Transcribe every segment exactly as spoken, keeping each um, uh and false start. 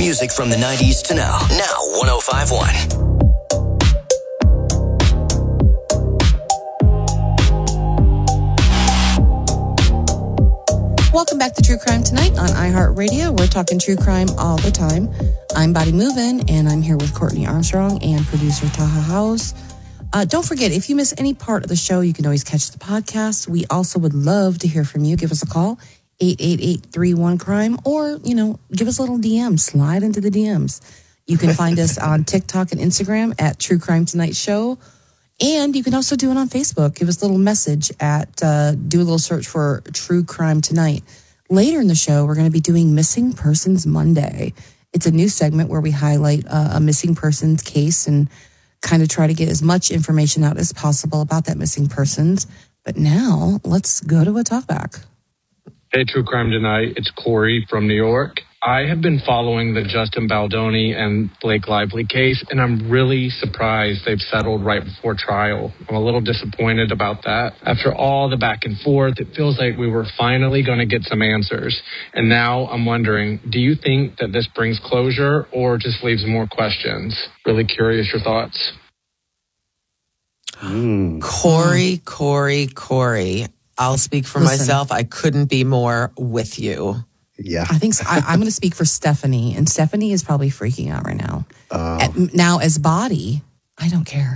Music from the nineties to now. Now one oh five point one. Welcome back to True Crime Tonight on iHeartRadio. We're talking true crime all the time. I'm Body Movin', and I'm here with Courtney Armstrong and producer Taha House. Uh, don't forget, if you miss any part of the show, you can always catch the podcast. We also would love to hear from you. Give us a call, eight eight eight, three one, crime, or, you know, give us a little D M. Slide into the D Ms. You can find us on TikTok and Instagram at True Crime Tonight Show. And you can also do it on Facebook. Give us a little message at, uh, do a little search for True Crime Tonight. Later in the show, we're going to be doing Missing Persons Monday. It's a new segment where we highlight uh, a missing persons case and kind of try to get as much information out as possible about that missing persons. But now, let's go to a talkback. Hey, True Crime Tonight. It's Corey from New York. I have been following the Justin Baldoni and Blake Lively case, and I'm really surprised they've settled right before trial. I'm a little disappointed about that. After all the back and forth, it feels like we were finally going to get some answers. And now I'm wondering, do you think that this brings closure or just leaves more questions? Really curious your thoughts. Mm. Corey, Corey, Corey. I'll speak for Listen. myself. I couldn't be more with you. Yeah, I think so. I, I'm going to speak for Stephanie, and Stephanie is probably freaking out right now. Uh, At, now, as Body, I don't care.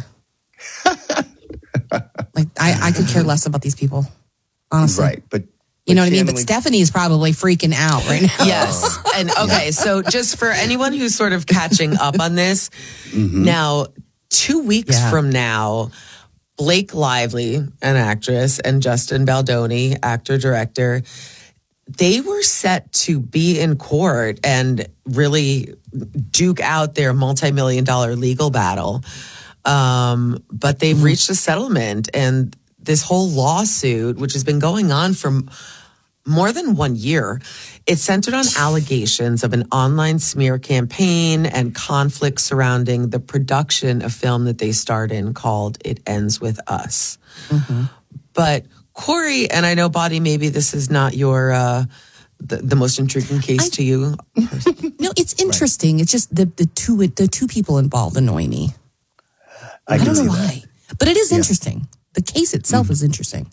like I, I could care less about these people, honestly. Right, but you know what I mean. But Stephanie is probably freaking out right now. Yes, and okay, so just for anyone who's sort of catching up on this, mm-hmm. now two weeks yeah. from now, Blake Lively, an actress, and Justin Baldoni, actor director. They were set to be in court and really duke out their multi-million dollar legal battle. Um, but they've reached a settlement, and this whole lawsuit, which has been going on for more than one year, it's centered on allegations of an online smear campaign and conflict surrounding the production of film that they starred in called It Ends With Us. Mm-hmm. But Corey, and I know, Body, maybe this is not your uh, the, the most intriguing case I, to you. No, it's interesting. Right. It's just the the two the two people involved annoy me. I, I don't know that. why, but it is yeah. interesting. The case itself mm-hmm. is interesting.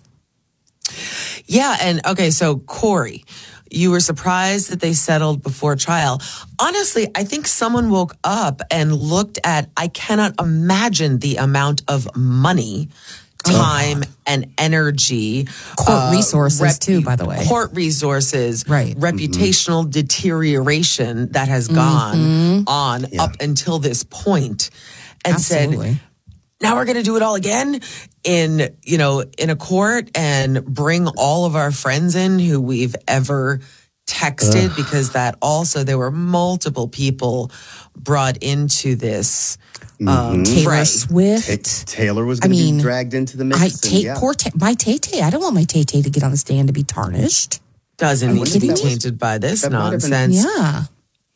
Yeah, and okay, so Corey, you were surprised that they settled before trial. Honestly, I think someone woke up and looked at. I cannot imagine the amount of money, time, oh. and energy. Court uh, resources, rep- too, by the way. Court resources, right. reputational mm-hmm. deterioration that has gone mm-hmm. on yeah. up until this point, and Absolutely. said, now we're going to do it all again in, you know, in a court and bring all of our friends in who we've ever texted, Ugh. because that also, there were multiple people brought into this. Um, Taylor fray. Swift. Ta- Taylor was going to be dragged into the mix. I and, take yeah. poor ta- my Tay Tay. I don't want my Tay Tay to get on the stand to be tarnished. Doesn't need to be tainted by this nonsense. Been, yeah.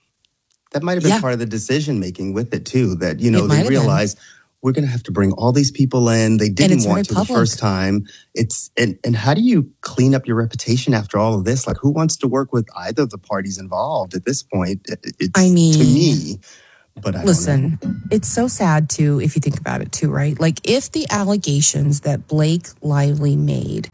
That might have been yeah. part of the decision making with it too. That, you know, they realized we're going to have to bring all these people in. They didn't want to public. the first time. It's and, and how do you clean up your reputation after all of this? Like, who wants to work with either of the parties involved at this point? It's, I mean, to me. But I listen, don't know. It's so sad too if you think about it too, right? Like if the allegations that Blake Lively made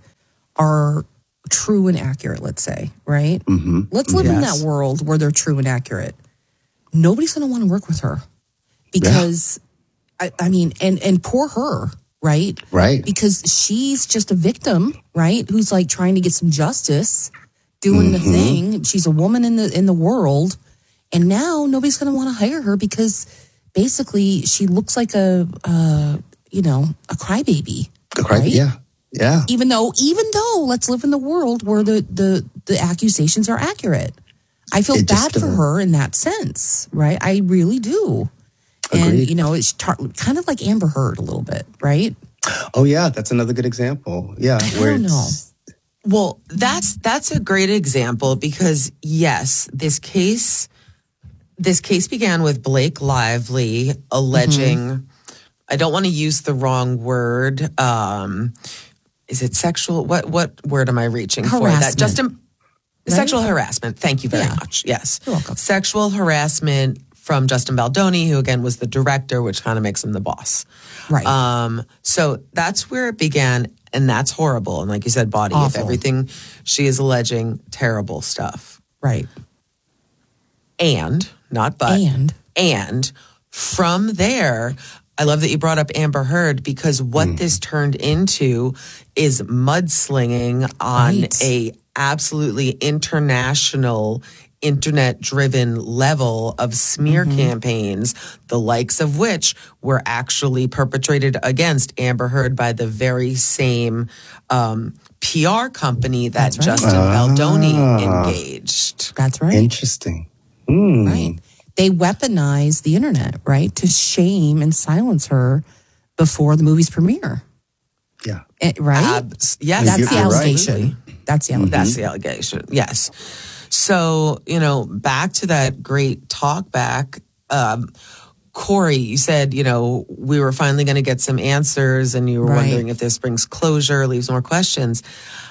are true and accurate, let's say, right? Mm-hmm. Let's live yes. in that world where they're true and accurate. Nobody's going to want to work with her because, yeah. I, I mean, and and poor her, right? Right. Because she's just a victim, right? Who's like trying to get some justice, doing mm-hmm. the thing. She's a woman in the in the world. And now nobody's going to want to hire her because basically she looks like a, uh, you know, a crybaby. A crybaby, right? yeah, yeah. Even though, even though, let's live in the world where the the, the accusations are accurate. I feel it bad just, for uh, her in that sense, right? I really do. Agreed. And you know, it's tar- kind of like Amber Heard a little bit, right? Oh yeah, that's another good example. Yeah, I where don't it's, know. Well, that's that's a great example because yes, this case. This case began with Blake Lively alleging, mm-hmm. I don't want to use the wrong word. Um, is it sexual? What what word am I reaching Harassment. for? That Justin Right? Sexual harassment. Thank you very yeah. much. Yes. You're welcome. Sexual harassment from Justin Baldoni, who again was the director, which kind of makes him the boss. Right. Um, so that's where it began. And that's horrible. And like you said, body Awful. of everything she is alleging, terrible stuff. Right. And, not but, and, and from there, I love that you brought up Amber Heard, because what mm. this turned into is mudslinging on right. a absolutely international, internet-driven level of smear mm-hmm. campaigns, the likes of which were actually perpetrated against Amber Heard by the very same um, P R company that right. Justin ah. Baldoni engaged. That's right. Interesting. Mm. Right. They weaponize the internet, right, to shame and silence her before the movie's premiere. Yeah. It, right? Abs- yes. That's You're the allegation. Right. That's the allegation. That's the allegation. Yes. So, you know, back to that great talk back, um, Corey, you said, you know, we were finally going to get some answers and you were right. wondering if this brings closure, leaves more questions.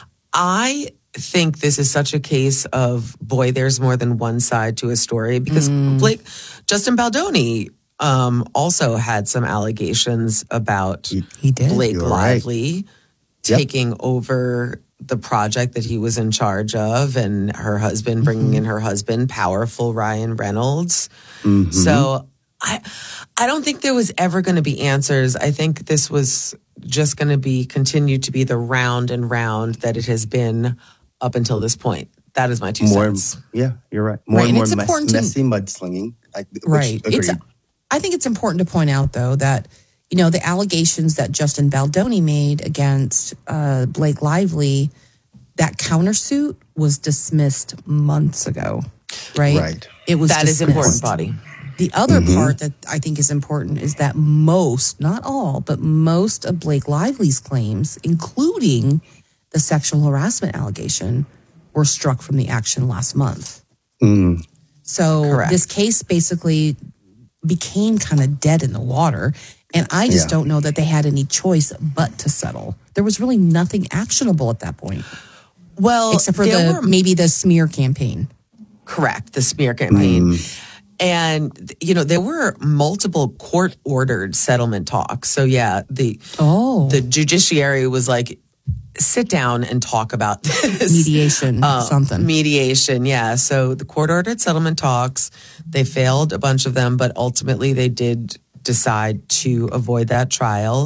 I think this is such a case of, boy, there's more than one side to a story, because mm. Blake, Justin Baldoni um, also had some allegations about he, he did. Blake You're Lively right. taking yep. over the project that he was in charge of, and her husband, bringing mm-hmm. in her husband, powerful Ryan Reynolds. Mm-hmm. So I, I don't think there was ever going to be answers. I think this was just going to be continue to be the round and round that it has been up until this point. That is my two more, cents. Yeah, you're right. More right, and more and mess, to, messy mudslinging. I, right. It's, I think it's important to point out, though, that, you know, the allegations that Justin Baldoni made against uh, Blake Lively, that countersuit was dismissed months ago, right? Right. It was That dismissed. is important, Body. The other mm-hmm. part that I think is important is that most, not all, but most of Blake Lively's claims, including the sexual harassment allegation, were struck from the action last month. Mm. So Correct. This case basically became kind of dead in the water. And I just yeah. don't know that they had any choice but to settle. There was really nothing actionable at that point. Well, except for the were, maybe the smear campaign. Correct, the smear campaign. Mm. And, you know, there were multiple court-ordered settlement talks. So, yeah, the oh. the judiciary was like, sit down and talk about this. Mediation, um, something. Mediation, yeah. So the court-ordered settlement talks, they failed a bunch of them, but ultimately they did decide to avoid that trial.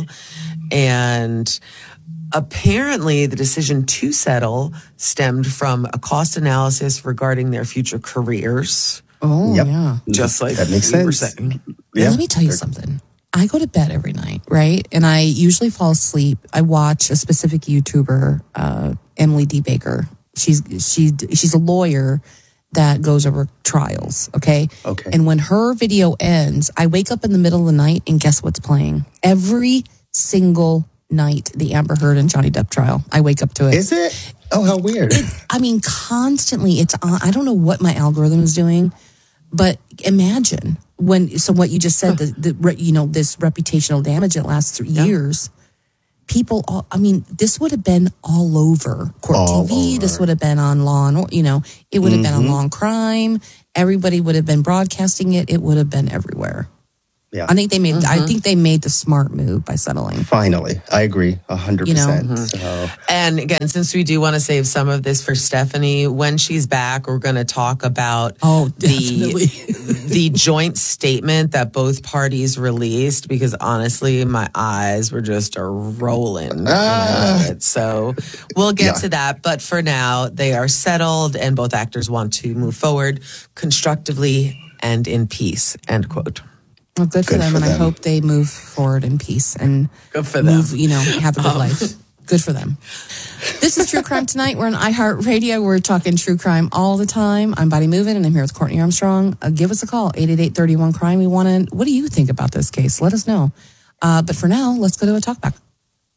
And apparently the decision to settle stemmed from a cost analysis regarding their future careers. Oh, yep. yeah. Just like that makes we were sense. saying. Yeah. Let me tell you something. I go to bed every night, right? And I usually fall asleep. I watch a specific YouTuber, uh, Emily D. Baker. She's she she's a lawyer that goes over trials, okay? Okay. And when her video ends, I wake up in the middle of the night and guess what's playing? Every single night, the Amber Heard and Johnny Depp trial. I wake up to it. Is it? Oh, how weird. It, I mean, constantly it's on. I don't know what my algorithm is doing, but imagine when, so what you just said, the, the you know, this reputational damage that lasts three yeah. years, people, all, I mean, this would have been all over Court all T V. Over. This would have been on Law and, you know, it would have mm-hmm. been on Law and Crime. Everybody would have been broadcasting it. It would have been everywhere. Yeah. I think they made. Mm-hmm. I think they made the smart move by settling. Finally, I agree, a hundred percent. Mm-hmm. And again, since we do want to save some of this for Stephanie, when she's back, we're going to talk about oh, the the joint statement that both parties released. Because honestly, my eyes were just rolling. Ah. So we'll get yeah. to that. But for now, they are settled, and both actors want to move forward constructively and in peace. End quote. Well, good for good them, for and them. I hope they move forward in peace and good for move, them. you know, have a good um, life. Good for them. This is True Crime Tonight. We're on iHeartRadio. We're talking true crime all the time. I'm Body Movin', and I'm here with Courtney Armstrong. Uh, give us a call, eight eight eight, three one, crime. We want to, what do you think about this case? Let us know. Uh, but for now, let's go to a talkback.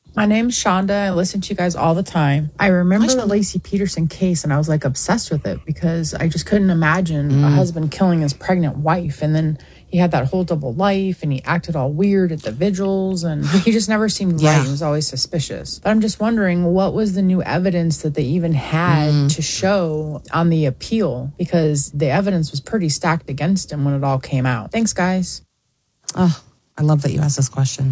My name's Shonda. I listen to you guys all the time. I remember the Laci Peterson case, and I was like obsessed with it because I just couldn't imagine mm. a husband killing his pregnant wife. And then he had that whole double life, and he acted all weird at the vigils, and he just never seemed yeah. right. He was always suspicious. But I'm just wondering, what was the new evidence that they even had mm. to show on the appeal? Because the evidence was pretty stacked against him when it all came out. Thanks, guys. Oh, I love that you asked this question.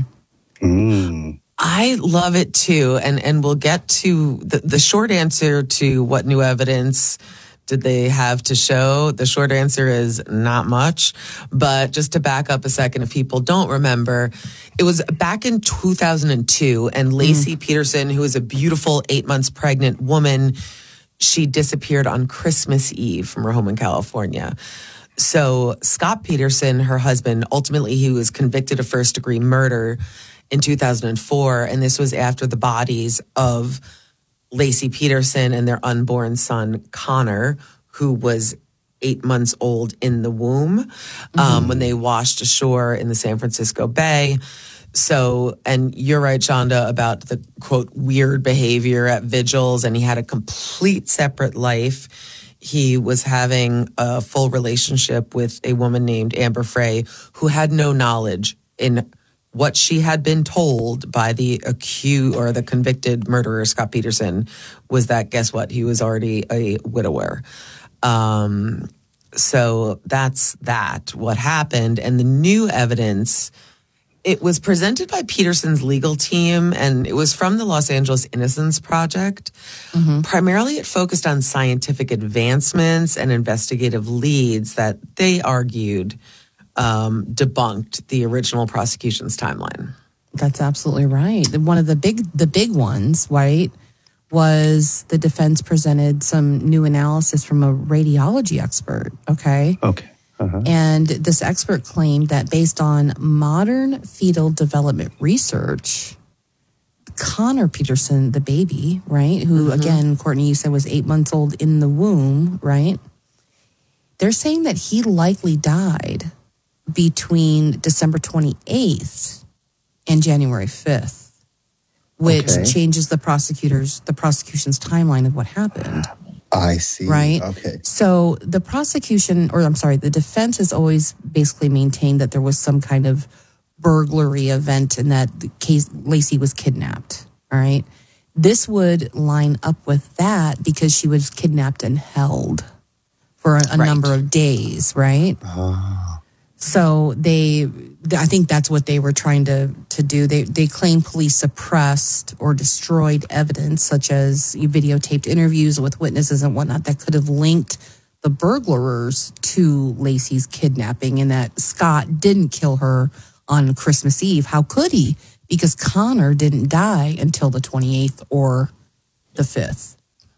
Mm. I love it too. And and we'll get to the, the short answer to what new evidence did they have to show. The short answer is not much. But just to back up a second, if people don't remember, it was back in two thousand two, and Laci mm. Peterson, who is a beautiful eight months pregnant woman, she disappeared on Christmas Eve from her home in California. So Scott Peterson, her husband, ultimately he was convicted of first degree murder in two thousand four, and this was after the bodies of Laci Peterson and their unborn son, Connor, who was eight months old in the womb, mm-hmm. um, when they washed ashore in the San Francisco Bay. So, and you're right, Shonda, about the, quote, weird behavior at vigils, and he had a complete separate life. He was having a full relationship with a woman named Amber Frey, who had no knowledge in what she had been told by the accused or the convicted murderer, Scott Peterson, was that, guess what? He was already a widower. Um, so that's that, what happened. And the new evidence, it was presented by Peterson's legal team, and it was from the Los Angeles Innocence Project. Mm-hmm. Primarily, it focused on scientific advancements and investigative leads that they argued Um, debunked the original prosecution's timeline. That's absolutely right. One of the big, the big ones, right, was the defense presented some new analysis from a radiology expert. Okay. Okay. Uh-huh. And this expert claimed that based on modern fetal development research, Connor Peterson, the baby, right, who mm-hmm. again, Courtney, you said was eight months old in the womb, right? They're saying that he likely died between December twenty-eighth and January fifth, which okay. changes the prosecutor's the prosecution's timeline of what happened. I see. Right? Okay. So the prosecution, or I'm sorry, the defense has always basically maintained that there was some kind of burglary event and that the case Laci was kidnapped. All right. This would line up with that because she was kidnapped and held for a, a right. number of days, right? Oh. So they, I think that's what they were trying to, to do. They they claim police suppressed or destroyed evidence, such as videotaped interviews with witnesses and whatnot, that could have linked the burglars to Laci's kidnapping, and that Scott didn't kill her on Christmas Eve. How could he? Because Connor didn't die until the twenty-eighth or the fifth.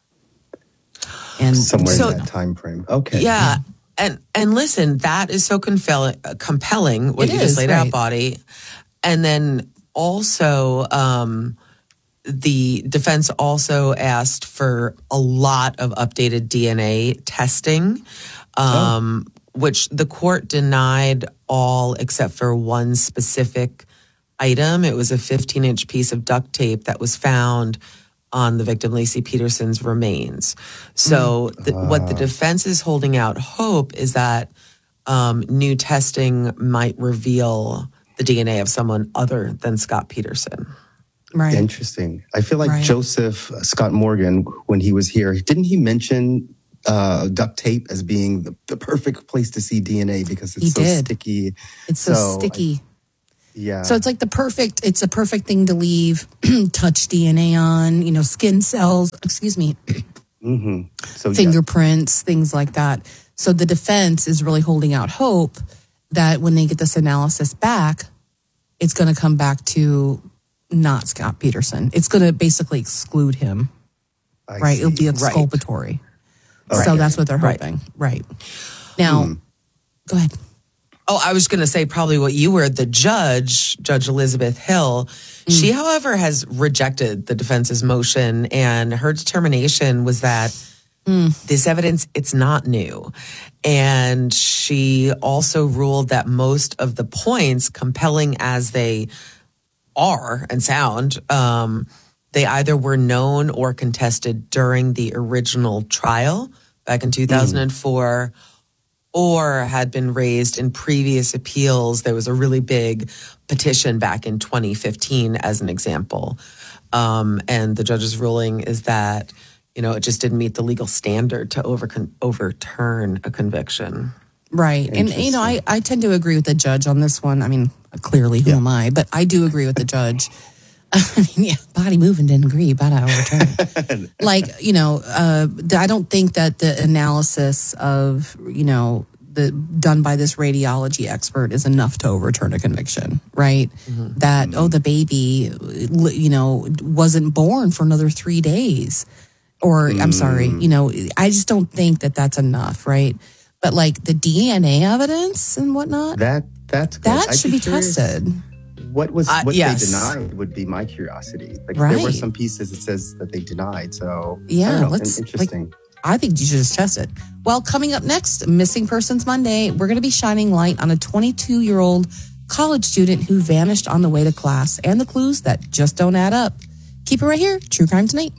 And somewhere so, in that time frame. Okay. Yeah. And and listen, that is so compelling, compelling what it you is, just laid right. out, Body. And then also, um, the defense also asked for a lot of updated D N A testing, um, oh. which the court denied all except for one specific item. It was a fifteen-inch piece of duct tape that was found on the victim Laci Peterson's remains. So the, uh. what the defense is holding out hope is that um, new testing might reveal the D N A of someone other than Scott Peterson. Right. Interesting. I feel like right. Joseph uh, Scott Morgan, when he was here, didn't he mention uh, duct tape as being the, the perfect place to see D N A because it's he so did. sticky? It's so, so sticky. I, Yeah. So it's like the perfect, it's a perfect thing to leave touch D N A on, you know, skin cells, excuse me, mm-hmm. so, fingerprints, yeah. things like that. So the defense is really holding out hope that when they get this analysis back, it's going to come back to not Scott Peterson. It's going to basically exclude him, I right? see. It'll be exculpatory. Right. So that's what they're hoping. Right. right. Now, mm. go ahead. Oh, I was going to say probably what you were, the judge, Judge Elizabeth Hill. Mm. She, however, has rejected the defense's motion, and her determination was that mm. this evidence, it's not new. And she also ruled that most of the points, compelling as they are and sound, um, they either were known or contested during the original trial back in two thousand four, mm. or had been raised in previous appeals. There was a really big petition back in twenty fifteen, as an example. Um, and the judge's ruling is that, you know, it just didn't meet the legal standard to over, overturn a conviction. Right. And, you know, I, I tend to agree with the judge on this one. I mean, clearly, who yeah. am I? But I do agree with the judge. I mean, yeah, Body Moving didn't agree, but I overturned. Like, you know, uh, I don't think that the analysis of, you know, the done by this radiology expert is enough to overturn a conviction, right? Mm-hmm. That, mm-hmm. oh, the baby, you know, wasn't born for another three days. Or, mm. I'm sorry, you know, I just don't think that that's enough, right? But like the D N A evidence and whatnot, that that's good. that I'd should be, be tested. What was what uh, yes. they denied would be my curiosity. Like right. there were some pieces that says that they denied. So yeah, I don't know, let's interesting. Like, I think you should just test it. Well, coming up next, Missing Persons Monday, we're going to be shining light on a twenty-two-year-old college student who vanished on the way to class and the clues that just don't add up. Keep it right here, True Crime Tonight.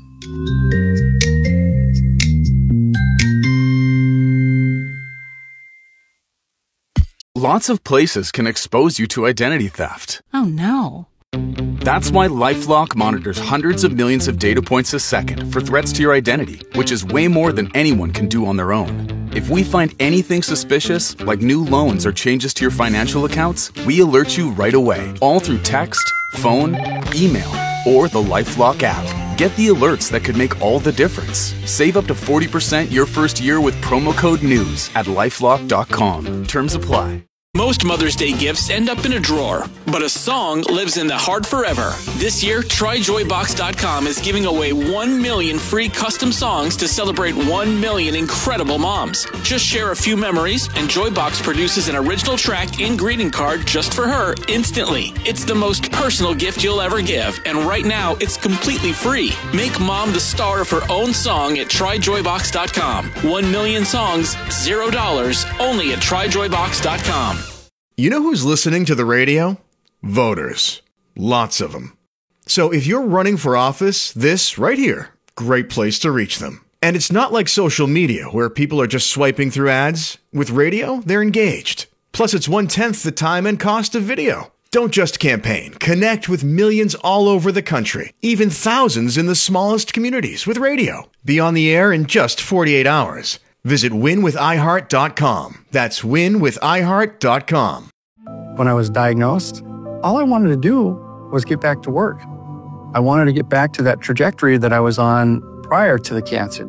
Lots of places can expose you to identity theft. Oh, no. That's why LifeLock monitors hundreds of millions of data points a second for threats to your identity, which is way more than anyone can do on their own. If we find anything suspicious, like new loans or changes to your financial accounts, we alert you right away, all through text, phone, email, or the LifeLock app. Get the alerts that could make all the difference. Save up to forty percent your first year with promo code NEWS at LifeLock dot com. Terms apply. Most Mother's Day gifts end up in a drawer, but a song lives in the heart forever. This year, Try Joy Box dot com is giving away one million free custom songs to celebrate one million incredible moms. Just share a few memories, and Joybox produces an original track and greeting card just for her instantly. It's the most personal gift you'll ever give, and right now, it's completely free. Make mom the star of her own song at Try Joy Box dot com. One million songs, zero dollars, only at Try Joy Box dot com. You know who's listening to the radio? Voters. Lots of them. So if you're running for office, this right here, great place to reach them. And it's not like social media where people are just swiping through ads. With radio, they're engaged. Plus, it's one-tenth the time and cost of video. Don't just campaign. Connect with millions all over the country, even thousands in the smallest communities with radio. Be on the air in just forty-eight hours. Visit win with i heart dot com. That's win with i heart dot com. When I was diagnosed, all I wanted to do was get back to work. I wanted to get back to that trajectory that I was on prior to the cancer.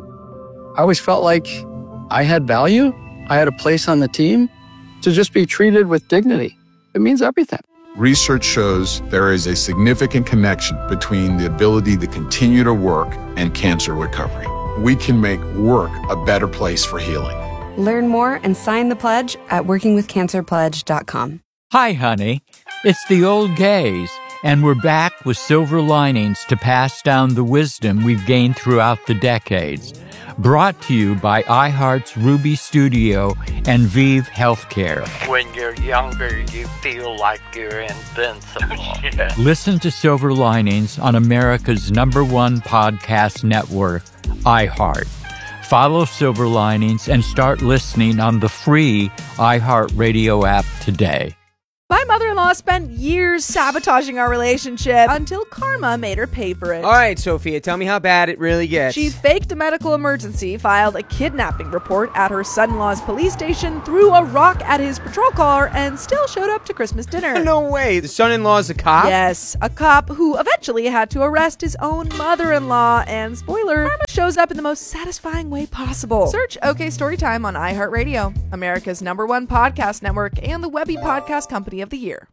I always felt like I had value. I had a place on the team. To just be treated with dignity, it means everything. Research shows there is a significant connection between the ability to continue to work and cancer recovery. We can make work a better place for healing. Learn more and sign the pledge at working with cancer pledge dot com. Hi, honey. It's the old gays, and we're back with silver linings to pass down the wisdom we've gained throughout the decades. Brought to you by iHeart's Ruby Studio and Vive Healthcare. When you're younger, you feel like you're invincible. Yeah. Listen to Silver Linings on America's number one podcast network, iHeart. Follow Silver Linings and start listening on the free iHeartRadio app today. My mother-in-law spent years sabotaging our relationship until karma made her pay for it. All right, Sophia, tell me how bad it really gets. She faked a medical emergency, filed a kidnapping report at her son-in-law's police station, threw a rock at his patrol car, and still showed up to Christmas dinner. No way. The son-in-law's a cop? Yes, a cop who eventually had to arrest his own mother-in-law. And spoiler, karma shows up in the most satisfying way possible. Search OK Storytime on iHeartRadio, America's number one podcast network, and the Webby Podcast Company of the Year.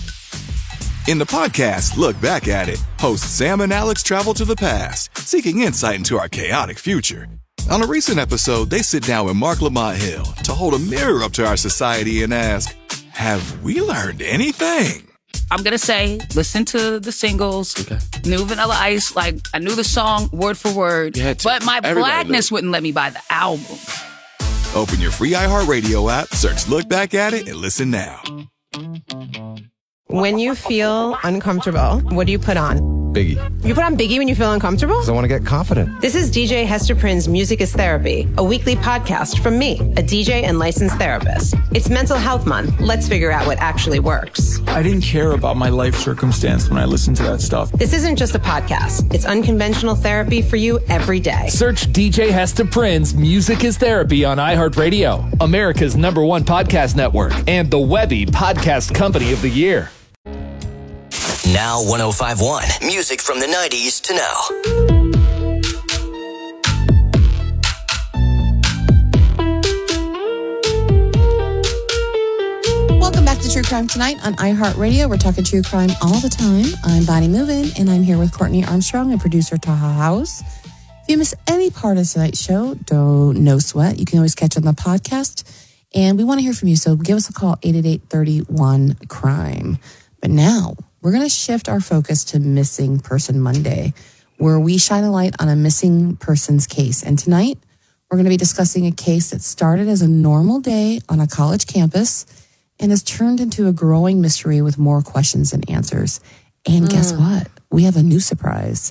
In the podcast Look Back at It, hosts Sam and Alex travel to the past, seeking insight into our chaotic future. On a recent episode, they sit down with Mark Lamont Hill to hold a mirror up to our society and ask, have we learned anything? I'm going to say, listen to the singles, okay. New Vanilla Ice, like, I knew the song word for word, but my Everybody blackness wouldn't let me buy the album. Open your free iHeartRadio app, search Look Back at It, and listen now. When you feel uncomfortable, what do you put on? Biggie. You put on Biggie when you feel uncomfortable? Because I want to get confident. This is D J Hester Prynne's Music is Therapy, a weekly podcast from me, a D J and licensed therapist. It's Mental Health Month. Let's figure out what actually works. I didn't care about my life circumstance when I listened to that stuff. This isn't just a podcast. It's unconventional therapy for you every day. Search D J Hester Prynne's Music is Therapy on iHeartRadio, America's number one podcast network, and the Webby Podcast Company of the Year. Now one oh five point one. Music from the nineties to now. Welcome back to True Crime Tonight on iHeartRadio. We're talking true crime all the time. I'm Bonnie Movin, and I'm here with Courtney Armstrong and producer Taha House. If you miss any part of tonight's show, don't no sweat. You can always catch on the podcast. And we want to hear from you, so give us a call, eight eight eight, three one, crime. But now, we're going to shift our focus to Missing Person Monday, where we shine a light on a missing person's case. And tonight, we're going to be discussing a case that started as a normal day on a college campus and has turned into a growing mystery with more questions than answers. And mm. guess what? We have a new surprise.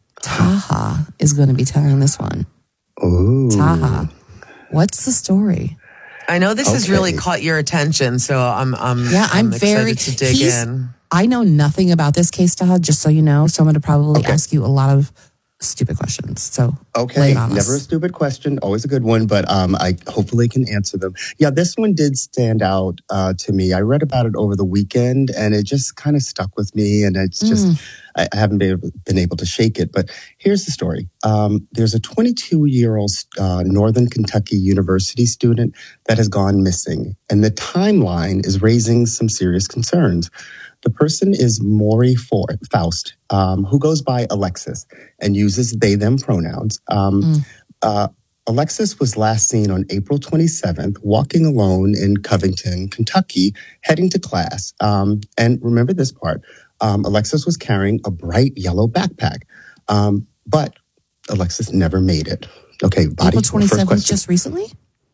Taha is going to be telling this one. Ooh. Taha, what's the story? I know this okay. has really caught your attention, so I'm, I'm, yeah, I'm, I'm very, excited to dig in. I know nothing about this case, Taha, just so you know. So I'm going to probably okay. ask you a lot of stupid questions. So okay, never us. a stupid question, always a good one, but um, I hopefully can answer them. Yeah, this one did stand out uh, to me. I read about it over the weekend, and it just kind of stuck with me, and it's just mm. I, I haven't been able, been able to shake it. But here's the story. Um, there's a twenty-two-year-old uh, Northern Kentucky University student that has gone missing, and the timeline is raising some serious concerns. The person is Maury Faust, um, who goes by Alexis and uses they, them pronouns. Um, mm. uh, Alexis was last seen on April twenty-seventh, walking alone in Covington, Kentucky, heading to class. Um, and remember this part, um, Alexis was carrying a bright yellow backpack, um, but Alexis never made it. Okay, body. April twenty-seventh, just recently?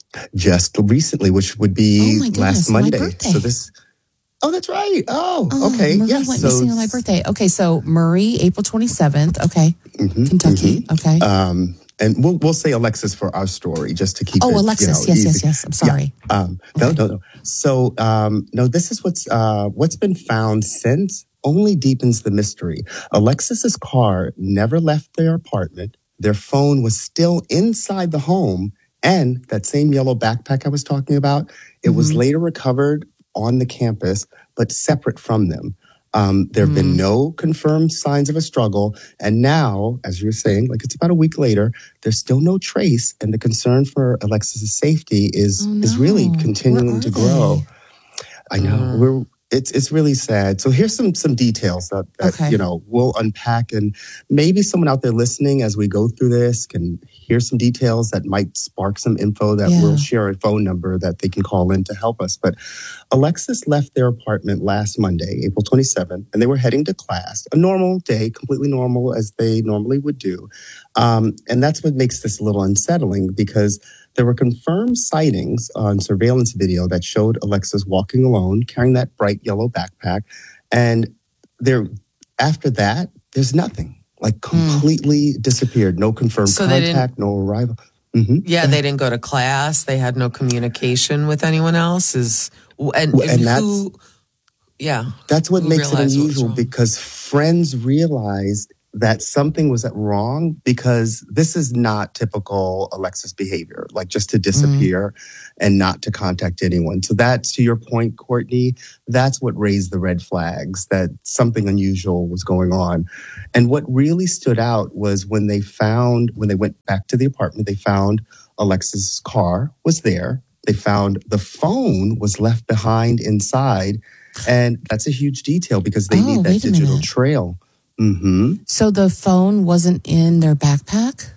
Just recently, which would be oh my goodness, last Monday. My birthday. So this... Oh, that's right. Oh, oh okay. Marie yes. went so, missing on my birthday. Okay, so Marie, April twenty-seventh. Okay, mm-hmm, Kentucky. Mm-hmm. Okay. Um, and we'll we'll say Alexis for our story just to keep. Oh, it, Alexis. You know, yes, easy. yes, yes. I'm sorry. Yeah. Um, no, okay. no, no. So, um, no, this is what's uh, what's been found since only deepens the mystery. Alexis's car never left their apartment. Their phone was still inside the home, and that same yellow backpack I was talking about, it mm-hmm. was later recovered on the campus, but separate from them. Um, there have mm. been no confirmed signs of a struggle. And now, as you were saying, like it's about a week later, there's still no trace. And the concern for Alexis's safety is oh, no. is really continuing to grow. They? I know. Mm. We're it's it's really sad. So here's some some details that, that okay. you know, we'll unpack, and maybe someone out there listening as we go through this can hear some details that might spark some info that yeah. we'll share a phone number that they can call in to help us. But Alexis left their apartment last Monday, April twenty-seventh, and they were heading to class. A normal day, completely normal as they normally would do. Um, and that's what makes this a little unsettling, because there were confirmed sightings on surveillance video that showed Alexis walking alone, carrying that bright yellow backpack. And there, after that, there's nothing. Like completely mm. disappeared. No confirmed so contact, no arrival. Mm-hmm. Yeah, they didn't go to class. They had no communication with anyone else. Is and, well, and, and who? That's, yeah, that's what makes it unusual, because friends realized that something was wrong, because this is not typical Alexis behavior, like just to disappear mm. and not to contact anyone. So that's, to your point, Courtney, that's what raised the red flags, that something unusual was going on. And what really stood out was when they found, when they went back to the apartment, they found Alexis's car was there. They found the phone was left behind inside. And that's a huge detail, because they oh, need that digital minute. trail. Mm-hmm. So the phone wasn't in their backpack?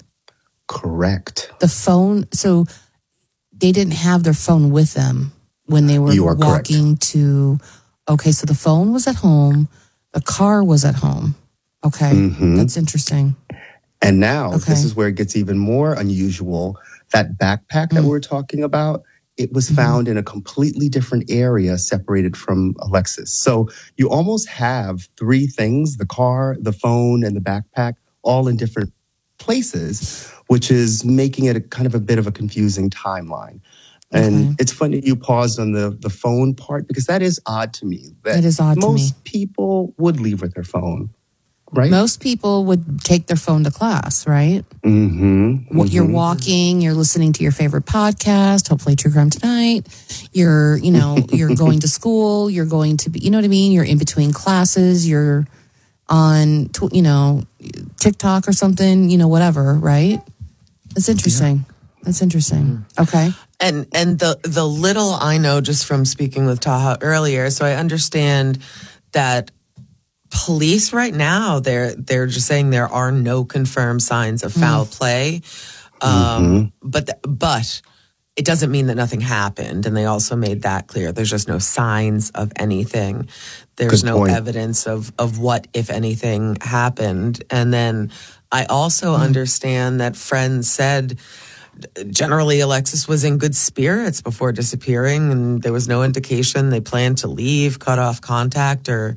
Correct. The phone, so they didn't have their phone with them when they were walking correct. to, okay, so the phone was at home, the car was at home. Okay, mm-hmm. That's interesting. And now, okay. this is where it gets even more unusual. That backpack mm. that we're talking about, it was found mm-hmm. in a completely different area separated from Alexis. So you almost have three things, the car, the phone, and the backpack, all in different places, which is making it a kind of a bit of a confusing timeline. And okay. it's funny you paused on the, the phone part, because that is odd to me. That it is odd to me. Most people would leave with their phone, right? Most people would take their phone to class, right? Mm-hmm. mm-hmm. You're walking, you're listening to your favorite podcast, hopefully True Crime Tonight. You're, you know, you're going to school, you're going to be, you know what I mean? You're in between classes, you're on, you know, TikTok or something, you know, whatever, right? That's interesting. Yeah. That's interesting. Okay. And and the the little I know just from speaking with Taha earlier, so I understand that police right now, they're they're just saying there are no confirmed signs of foul mm. play. Um, mm-hmm. But the, but it doesn't mean that nothing happened. And they also made that clear. There's just no signs of anything. There's Good no point. evidence of, of what, if anything, happened. And then I also mm. understand that friends said generally Alexis was in good spirits before disappearing, and there was no indication they planned to leave, cut off contact, or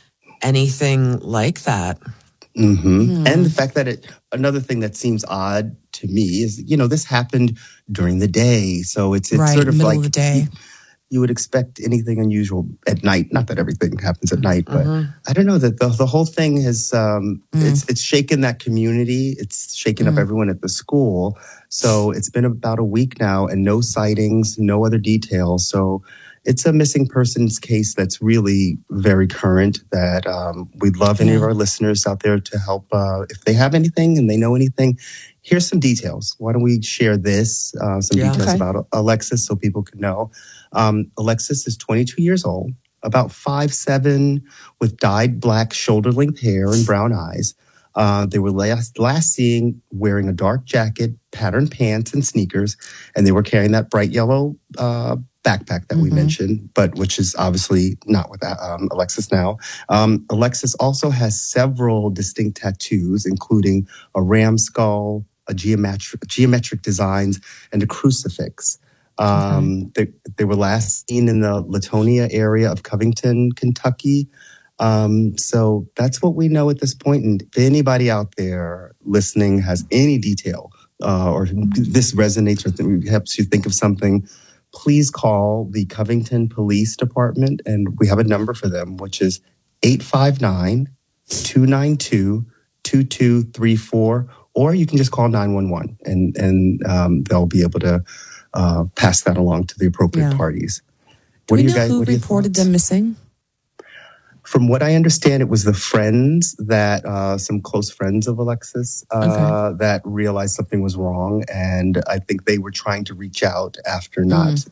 anything like that. Mm-hmm. Mm. And the fact that it, another thing that seems odd to me is, you know, this happened during the day. So it's, it's right, sort of middle like of the day. You, you would expect anything unusual at night. Not that everything happens at night, but mm-hmm. I don't know that the, the whole thing has, um, mm. it's, it's shaken that community. It's shaken mm. up everyone at the school. So it's been about a week now and no sightings, no other details. So it's a missing persons case that's really very current, that um, we'd love any yeah. of our listeners out there to help. Uh, if they have anything and they know anything, here's some details. Why don't we share this, uh, some yeah, details okay. about Alexis so people can know. Um, Alexis is twenty-two years old, about five seven, with dyed black shoulder-length hair and brown eyes. Uh, they were last, last seen wearing a dark jacket, patterned pants, and sneakers, and they were carrying that bright yellow uh, backpack that mm-hmm. we mentioned, but which is obviously not with um, Alexis now. Um, Alexis also has several distinct tattoos, including a ram skull, a geometric, geometric designs, and a crucifix. Um, okay. they, they were last seen in the Latonia area of Covington, Kentucky. Um, so that's what we know at this point. And if anybody out there listening has any detail uh, or this resonates or th- helps you think of something, please call the Covington Police Department. And we have a number for them, which is eight five nine, two nine two, two two three four. Or you can just call nine one one and, and um, they'll be able to uh, pass that along to the appropriate yeah. parties. What do we know guys, who reported them missing? From what I understand, it was the friends that, uh, some close friends of Alexis, uh, okay. that realized something was wrong. And I think they were trying to reach out after not, mm.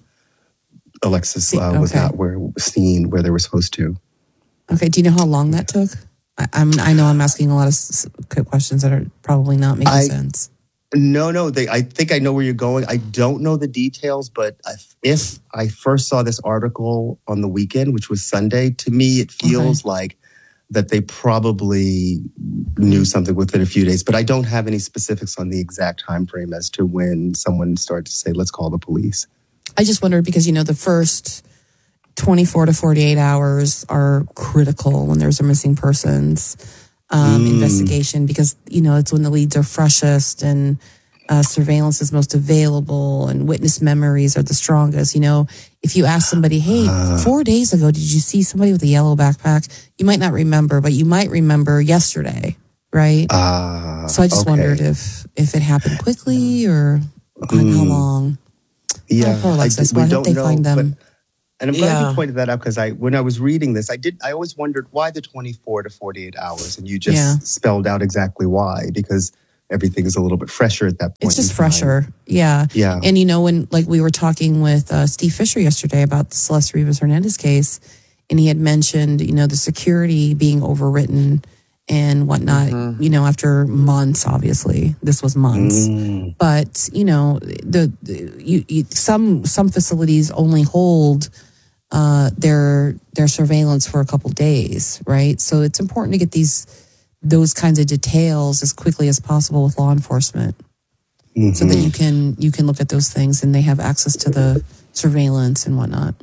Alexis uh, okay. was not where seen where they were supposed to. Okay. Do you know how long that took? I, I'm, I know I'm asking a lot of questions that are probably not making I, sense. No, no. They, I think I know where you're going. I don't know the details, but if I first saw this article on the weekend, which was Sunday, to me it feels okay. like that they probably knew something within a few days. But I don't have any specifics on the exact time frame as to when someone started to say, "Let's call the police." I just wondered because you know the first twenty-four to forty-eight hours are critical when there's a missing persons. Um, mm. investigation, because you know it's when the leads are freshest and uh, surveillance is most available and witness memories are the strongest. You know, if you ask somebody, "Hey, uh, four days ago, did you see somebody with a yellow backpack?" You might not remember, but you might remember yesterday, right? Uh, so I just okay. wondered if if it happened quickly or mm. how long. Yeah, oh, Alexis, I, we why don't they know, find them? But- And I'm glad yeah. you pointed that out because I, when I was reading this, I did. I always wondered why the twenty-four to forty-eight hours, and you just yeah. spelled out exactly why, because everything is a little bit fresher at that point. It's just fresher, yeah, yeah. And you know, when like we were talking with uh, Steve Fisher yesterday about the Celeste Rivas Hernandez case, and he had mentioned, you know, the security being overwritten and whatnot. Mm-hmm. You know, after months, obviously, this was months, mm. but you know, the, the you, you, some some facilities only hold. Uh, their their surveillance for a couple days, right? So it's important to get these those kinds of details as quickly as possible with law enforcement, mm-hmm. so that you can you can look at those things and they have access to the surveillance and whatnot.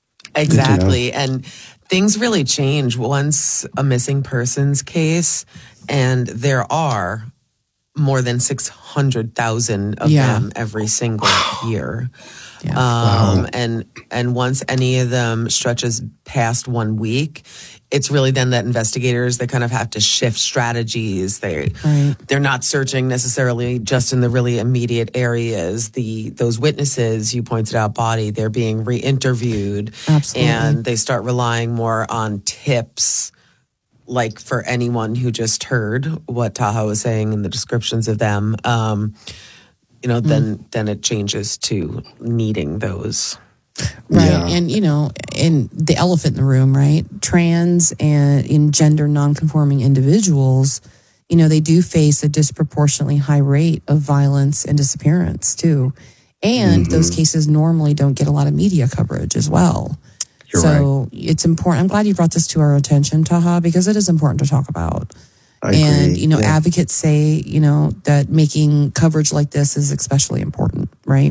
Exactly. And things really change once a missing persons case, and there are more than six hundred thousand of Yeah. them every single year. Yeah. Um, Wow. and, and once any of them stretches past one week, it's really then that investigators, they kind of have to shift strategies. They, Right. they're not searching necessarily just in the really immediate areas. The, those witnesses you pointed out, Body, they're being re-interviewed. Absolutely. And they start relying more on tips. Like for anyone who just heard what Taha was saying in the descriptions of them, um, you know, then then it changes to needing those. Right. And, you know, and the elephant in the room, right? Trans and in gender nonconforming individuals, you know, they do face a disproportionately high rate of violence and disappearance too. And Mm-hmm. those cases normally don't get a lot of media coverage as well. You're so it's important. I'm glad you brought this to our attention, Taha, because it is important to talk about. I and, agree. you know, Yeah. advocates say, you know, that making coverage like this is especially important, right?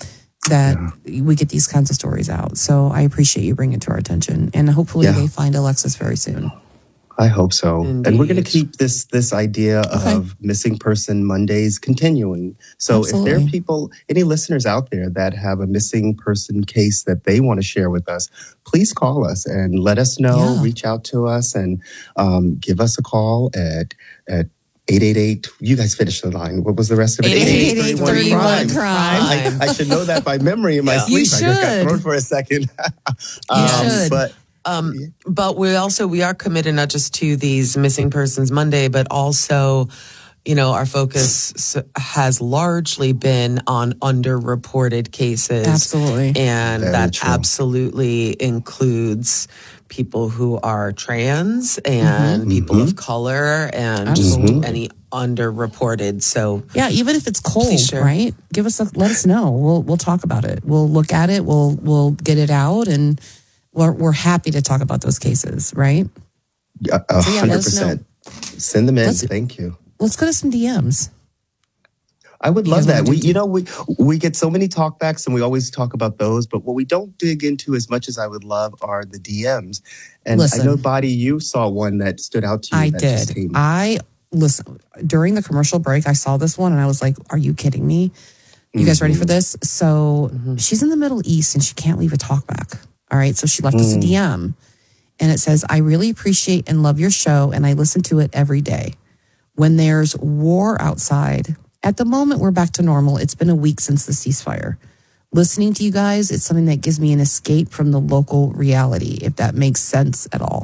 That we get these kinds of stories out. So I appreciate you bringing it to our attention. And hopefully Yeah. they find Alexis very soon. I hope so. And we're going to Indeed. keep this this idea of missing person Mondays continuing. So if there Absolutely. are people, any listeners out there that have a missing person case that they want to share with us, please call us and let us know. Yeah. Reach out to us and um, give us a call at at eight eight eight. You guys finish the line. What was the rest of it? eight eight eight, thirty-one crime. I, I should know that by memory in my Yeah. sleep. You I just got should. thrown for a second. You um, should. But Um, but we also, we are committed not just to these Missing Persons Monday, but also, you know, our focus s- has largely been on underreported cases. Absolutely. And Very that true. absolutely includes people who are trans and people of color and just Absolutely. any underreported. So Yeah, even if it's cold, Please share. right? Give us a, let us know. We'll we'll talk about it. We'll look at it. We'll we'll get it out, and we're we're happy to talk about those cases, right? a a So, yeah, let hundred us know. percent. Send them in. Let's- Thank you. Let's go to some D Ms. I would You love guys that. wanna We, do- you know, we we get so many talkbacks, and we always talk about those. But what we don't dig into as much as I would love are the D Ms. And Listen. I know, Body, you saw one that stood out to you. I that just did. came- I listen during the commercial break. I saw this one and I was like, "Are you kidding me?" You guys ready for this? So she's in the Middle East and she can't leave a talkback. All right, so she left us a D M, and it says, "I really appreciate and love your show, and I listen to it every day. When there's war outside, at the moment we're back to normal. It's been a week since the ceasefire. Listening to you guys, it's something that gives me an escape from the local reality, if that makes sense at all."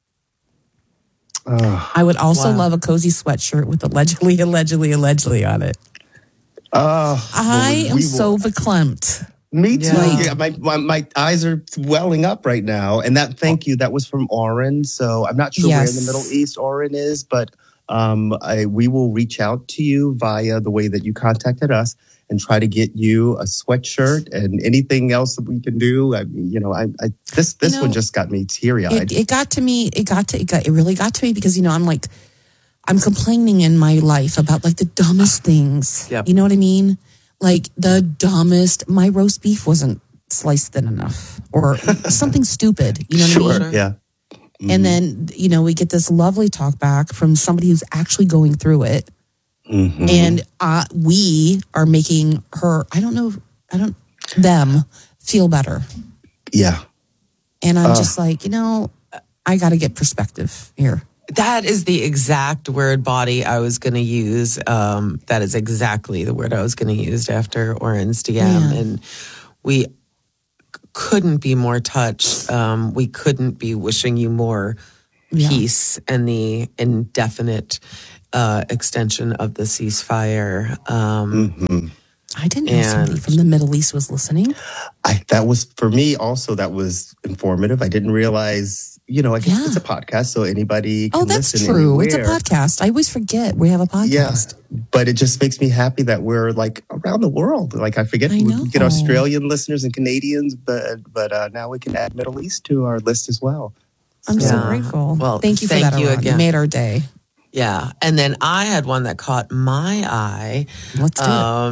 Oh, I would also Wow. love a cozy sweatshirt with allegedly, allegedly, allegedly on it. oh, I well, we- am we so will- verklempt. Me too. Yeah. Yeah, my, my my eyes are welling up right now. And that thank you. That was from Oren. So I'm not sure where in the Yes. Middle East Oren is, but um, I, we will reach out to you via the way that you contacted us and try to get you a sweatshirt and anything else that we can do. I mean, you know, I, I this this You know, one just got me teary eyed. It, it got to me. It got to. It got. It really got to me because you know I'm like, I'm complaining in my life about like the dumbest things. Yep. You know what I mean? Like the dumbest. My roast beef wasn't sliced thin enough, or something stupid. You know what Sure. I mean? Yeah. And then you know we get this lovely talk back from somebody who's actually going through it. Mhm. And uh, we are making her, I don't know, I don't, them feel better. Yeah. And I'm Uh. just like, you know, I got to get perspective here. that is the exact word, Body, I was going to use. Um, that is exactly the word I was going to use after Oren's D M. Yeah. And we c- couldn't be more touched. Um, we couldn't be wishing you more Yeah. peace and the indefinite uh, extension of the ceasefire. Um, Mhm. I didn't know somebody And- from the Middle East was listening. I, that was for me also. That was informative. I didn't realize, you know, I guess Yeah. it's a podcast, so anybody can Oh, that's listen true. It's a anywhere. podcast. I always forget we have a Yeah, podcast. but it just makes me happy that we're like around the world. Like I forget I we know. get Australian listeners and Canadians, but but uh, now we can add Middle East to our list as well. I'm so Yeah. grateful. Well, thank you for thank that, you Aron. again. You made our day. Yeah. And then I had one that caught my eye. Let's do it. Um,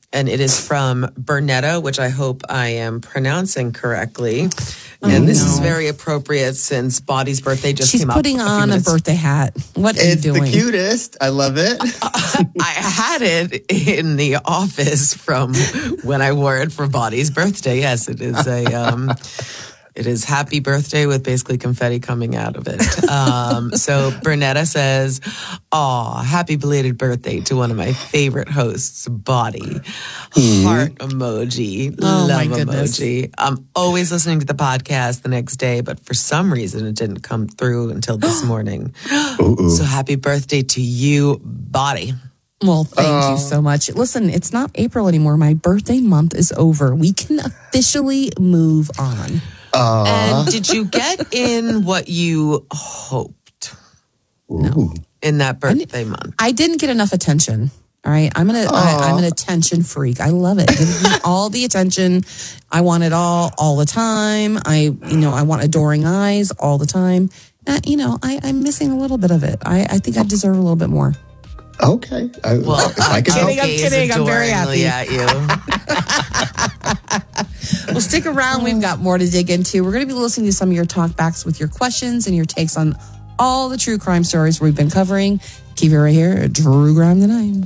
and it is from Bernetta, which I hope I am pronouncing correctly. And this is very appropriate since Body's birthday just She's came up. She's putting on a birthday hat. What are it's you doing? It's the cutest. I love it. I had it in the office from when I wore it for Body's birthday. Yes, it is a... Um, It is happy birthday with basically confetti coming out of it. Um, so Bernetta says, aw, happy belated birthday to one of my favorite hosts, Body. Mm. Heart emoji. Oh, love my goodness. emoji. I'm always listening to the podcast the next day, but for some reason it didn't come through until this morning. So happy birthday to you, Body. Well, thank Uh, you so much. Listen, it's not April anymore. My birthday month is over. We can officially move on. Uh, and did you get in what you hoped? No. In that birthday month? I didn't get enough attention. All right. I'm gonna I, I'm an attention freak. I love it. Give me all the attention. I want it all all the time. I you know, I want adoring eyes all the time. Uh, you know, I, I'm missing a little bit of it. I, I think I deserve a little bit more. Okay. I, well, if I I'm kidding, I'm kidding. I'm very happy. At you. Well, stick around. We've got more to dig into. We're going to be listening to some of your talkbacks with your questions and your takes on all the true crime stories we've been covering. Keep it right here at True Crime Tonight.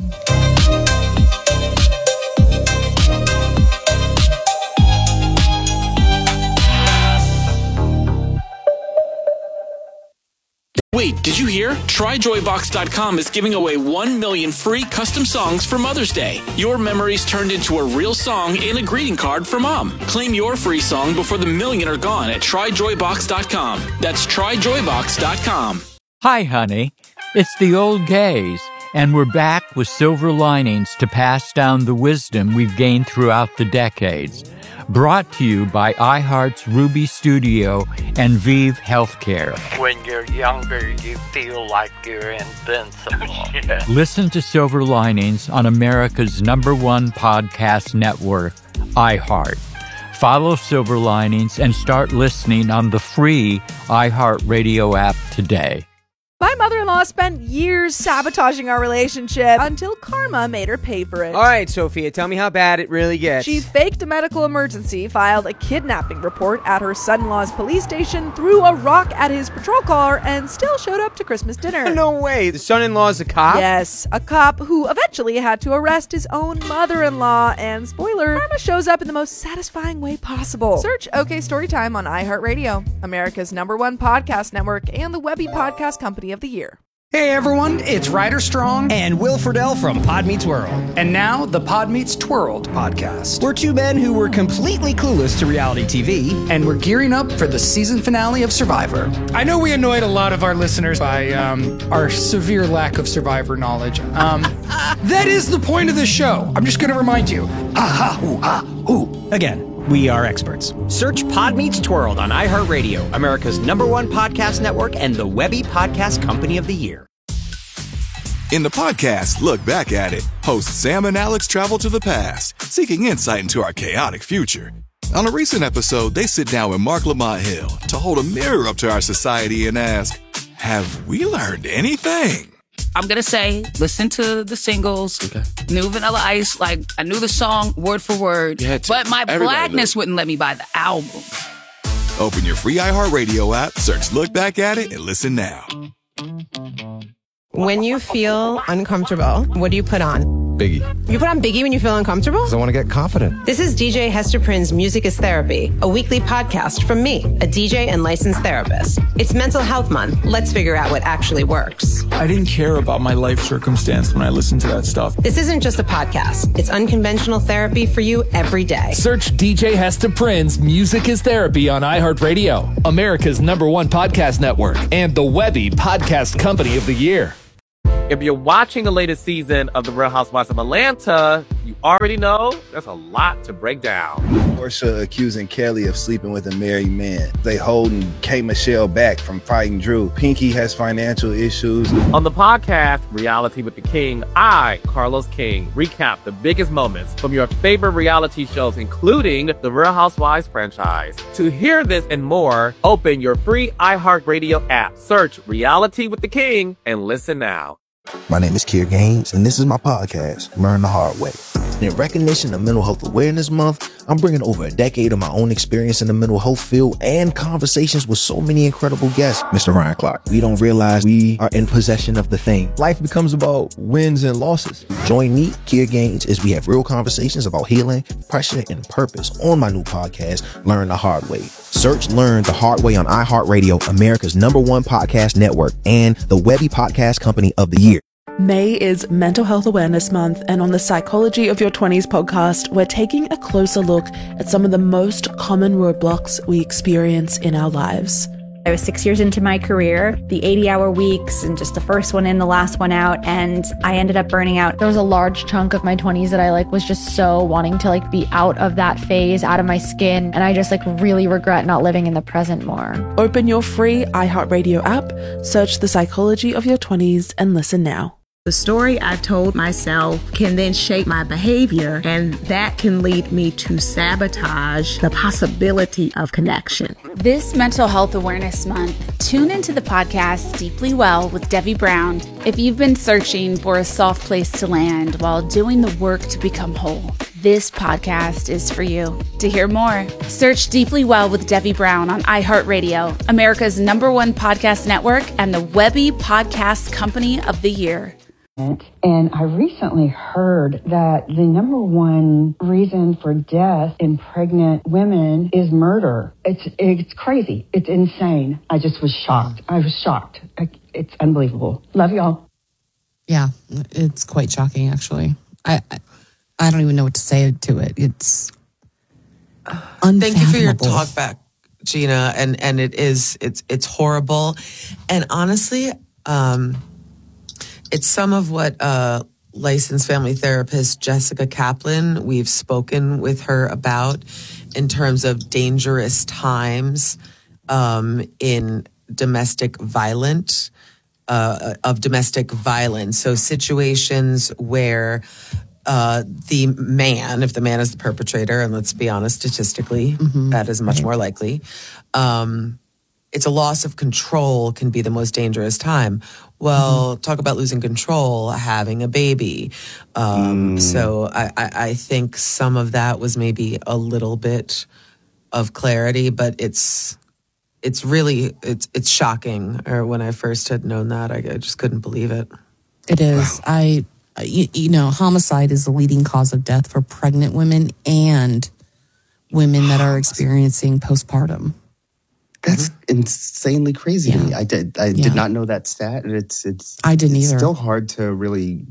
Wait, did you hear? Try Joy Box dot com is giving away one million free custom songs for Mother's Day. Your memories turned into a real song in a greeting card for Mom. Claim your free song before the million are gone at Try Joy Box dot com. That's Try Joy Box dot com. Hi, honey. It's the old gays, and we're back with silver linings to pass down the wisdom we've gained throughout the decades. Brought to you by iHeart's Ruby Studio and Vive Healthcare. When you're younger, you feel like you're invincible. Yeah. Listen to Silver Linings on America's number one podcast network, iHeart. Follow Silver Linings and start listening on the free iHeartRadio app today. My mother-in-law spent years sabotaging our relationship until karma made her pay for it. All right, Sophia, tell me how bad it really gets. She faked a medical emergency, filed a kidnapping report at her son-in-law's police station, threw a rock at his patrol car, and still showed up to Christmas dinner. No way. The son-in-law's a cop? Yes, a cop who eventually had to arrest his own mother-in-law. And spoiler, karma shows up in the most satisfying way possible. Search OK Storytime on iHeartRadio, America's number one podcast network, and the Webby Podcast Company of the Year. Hey everyone, it's Ryder Strong and Will Friedle from Pod Meets World. And now, the Pod Meets Twirled podcast. We're two men who were completely clueless to reality T V, and we're gearing up for the season finale of Survivor. I know we annoyed a lot of our listeners by um, our severe lack of Survivor knowledge. Um, that is the point of the show. I'm just going to remind you. Ha ha hoo ha hoo. Again. We are experts. Search Pod Meets Twirled on iHeartRadio, America's number one podcast network, and the Webby Podcast Company of the Year. In the podcast, Look Back at It, hosts Sam and Alex travel to the past, seeking insight into our chaotic future. On a recent episode, they sit down with Mark Lamont Hill to hold a mirror up to our society and ask, have we learned anything? I'm going to say, listen to the singles, okay. New Vanilla Ice, like, I knew the song word for word, but my blackness wouldn't let me buy the album. Open your free iHeartRadio app, search Look Back at It, and listen now. When you feel uncomfortable, what do you put on? Biggie. You put on Biggie when you feel uncomfortable? Because I want to get confident. This is D J Hester Prynne's Music is Therapy, a weekly podcast from me, a D J and licensed therapist. It's Mental Health Month. Let's figure out what actually works. I didn't care about my life circumstance when I listened to that stuff. This isn't just a podcast. It's unconventional therapy for you every day. Search D J Hester Prynne's Music is Therapy on iHeartRadio, America's number one podcast network, and the Webby Podcast Company of the Year. If you're watching the latest season of The Real Housewives of Atlanta, you already know there's a lot to break down. Porsha accusing Kelly of sleeping with a married man. They holding K. Michelle back from fighting Drew. Pinky has financial issues. On the podcast, Reality with the King, I, Carlos King, recap the biggest moments from your favorite reality shows, including the Real Housewives franchise. To hear this and more, open your free iHeartRadio app, search Reality with the King, and listen now. My name is Kier Gaines, and this is my podcast, Learn the Hard Way. And in recognition of Mental Health Awareness Month, I'm bringing over a decade of my own experience in the mental health field and conversations with so many incredible guests. Mister Ryan Clark, we don't realize we are in possession of the thing. Life becomes about wins and losses. Join me, Kier Gaines, as we have real conversations about healing, pressure, and purpose on my new podcast, Learn the Hard Way. Search Learn the Hard Way on iHeartRadio, America's number one podcast network, and the Webby Podcast Company of the Year. May is Mental Health Awareness Month, and on the Psychology of Your twenties podcast, we're taking a closer look at some of the most common roadblocks we experience in our lives. I was six years into my career, the eighty hour weeks and just the first one in, the last one out. And I ended up burning out. There was a large chunk of my twenties that I like was just so wanting to like be out of that phase, out of my skin. And I just like really regret not living in the present more. Open your free iHeartRadio app, search the Psychology of Your twenties and listen now. The story I told myself can then shape my behavior, and that can lead me to sabotage the possibility of connection. This Mental Health Awareness Month, tune into the podcast Deeply Well with Debbie Brown. If you've been searching for a soft place to land while doing the work to become whole, this podcast is for you. To hear more, search Deeply Well with Debbie Brown on iHeartRadio, America's number one podcast network, and the Webby Podcast Company of the Year. And I recently heard that the number one reason for death in pregnant women is murder. It's it's crazy. It's insane. I just was shocked. I was shocked. It's unbelievable. Love y'all. Yeah, it's quite shocking, actually. I I, I don't even know what to say to it. It's unfathomable. Thank you for your talk back, Gina. And and it is it's it's horrible. And honestly, um, it's some of what uh, licensed family therapist Jessica Kaplan, we've spoken with her about in terms of dangerous times um, in domestic violence, uh, of domestic violence. So situations where uh, the man, if the man is the perpetrator, and let's be honest, statistically, mm-hmm. that is much right. more likely, um, it's a loss of control can be the most dangerous time. Well, mm-hmm. talk about losing control, having a baby. Um, mm. So I, I, I think some of that was maybe a little bit of clarity, but it's it's really, it's it's shocking. Or when I first had known that, I, I just couldn't believe it. It is. Wow. I, you, you know, homicide is the leading cause of death for pregnant women and women that are experiencing postpartum. That's insanely crazy yeah. to me. I did. I yeah. did not know that stat. It's. It's. I didn't it's either. Still hard to really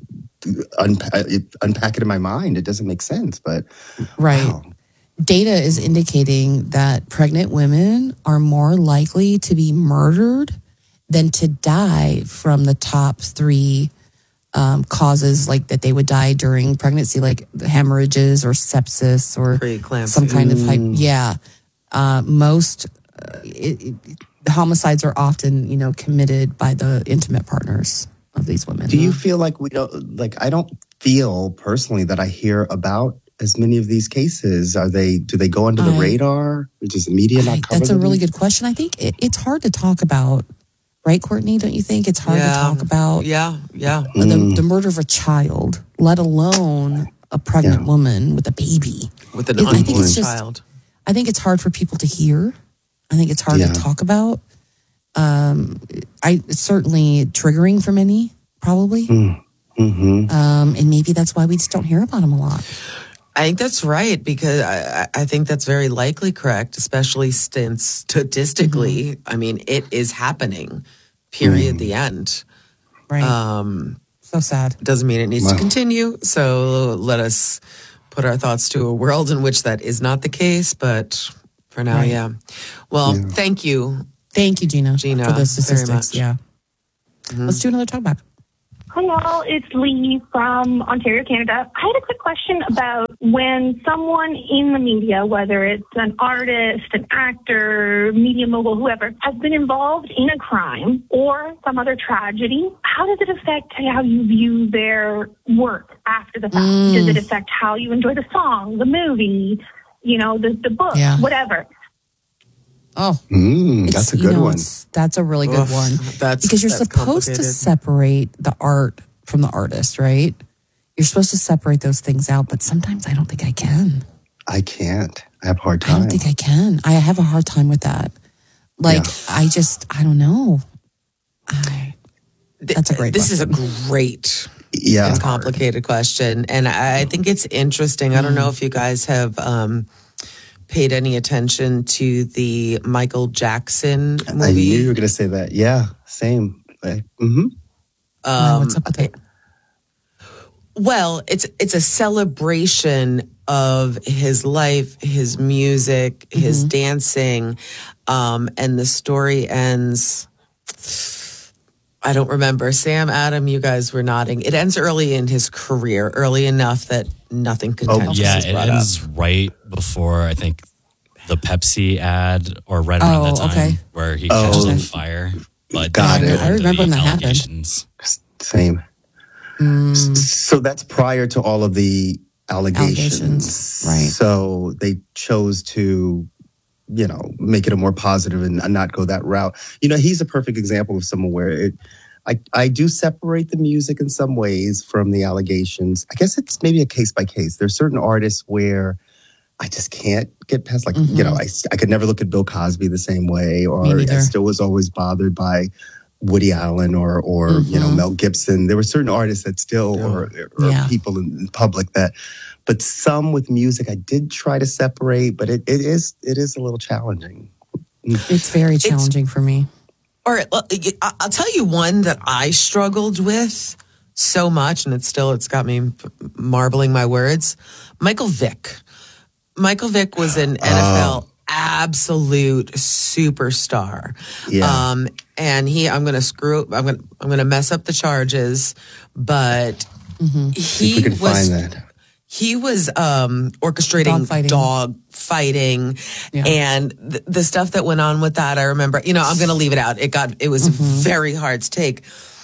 unpack it, unpack it in my mind. It doesn't make sense, but right. Wow. Data is indicating that pregnant women are more likely to be murdered than to die from the top three um, causes, like that they would die during pregnancy, like hemorrhages or sepsis or some kind of hype. Yeah, uh, most. Uh, it, it, homicides are often, you know, committed by the intimate partners of these women. Do you feel like we don't, like, I don't feel personally that I hear about as many of these cases? Are they, do they go under the I, radar? Does the media not cover That's a them? really good question. I think it, it's hard to talk about, right, Courtney? Don't you think it's hard yeah. to talk about? Yeah, yeah. The, mm. the murder of a child, let alone a pregnant yeah. woman with a baby. With an it, unborn I think it's just, child. I think it's hard for people to hear. I think it's hard yeah. to talk about. Um, I it's certainly triggering for many, probably. Mm. Mm-hmm. Um, and maybe that's why we just don't hear about them a lot. I think that's right, because I, I think that's very likely correct, especially since statistically, mm-hmm. I mean, it is happening, period, mm. the end. Right. Um, so sad. Doesn't mean it needs wow. to continue. So let us put our thoughts to a world in which that is not the case, but for now, right. yeah. Well, yeah. thank you. Thank you, Gina, Gina for the statistics. very much. Yeah. Mm-hmm. Let's do another talkback. Hi, y'all. It's Lee from Ontario, Canada. I had a quick question about when someone in the media, whether it's an artist, an actor, media mogul, whoever, has been involved in a crime or some other tragedy, how does it affect how you view their work after the fact? Mm. Does it affect how you enjoy the song, the movie, you know, the, the book, yeah. whatever? Oh, mm, that's a good you know, one. That's a really good Oof, one. That's because you're that's supposed to separate the art from the artist, right? You're supposed to separate those things out, but sometimes I don't think I can. I can't. I have a hard time. I don't think I can. I have a hard time with that. Like, yeah. I just, I don't know. I, that's a great This question. is a great yeah. and complicated question. And I think it's interesting. Mm. I don't know if you guys have um, paid any attention to the Michael Jackson movie. I knew you were going to say that. Yeah, same. Mm-hmm. Um, What's up with it? Well, it's it's a celebration of his life, his music, mm-hmm. his dancing, um, and the story ends. I don't remember. Sam, Adam, you guys were nodding. It ends early in his career, early enough that nothing contentious oh, yeah, is brought it ends up. right before, I think, the Pepsi ad, or right around oh, that time, okay. where he oh, catches on fire. But got it. I remember when that happened. Same. Mm. So that's prior to all of the allegations. allegations. Right. So they chose to, you know, make it a more positive and not go that route. You know, he's a perfect example of someone where it, I, I do separate the music in some ways from the allegations. I guess it's maybe a case by case. There's certain artists where I just can't get past, like, mm-hmm. you know, I, I could never look at Bill Cosby the same way, or I still was always bothered by Woody Allen or, or mm-hmm. you know, Mel Gibson. There were certain artists that still, yeah. or, or yeah. people in public that, but some with music I did try to separate, but it, it is it is a little challenging. It's very challenging it's, for me. All right, well, I'll tell you one that I struggled with so much, and it's still, it's got me marbling my words. Michael Vick. Michael Vick was an N F L oh. absolute superstar. Yeah. Um, and he, I'm going to screw up, I'm going to, I'm going to mess up the charges, but mm-hmm. he if we can was, find that. he was, um, orchestrating dog fighting, dog fighting yeah. and th- the stuff that went on with that. I remember, you know, I'm going to leave it out. It got, it was mm-hmm. very hard to take.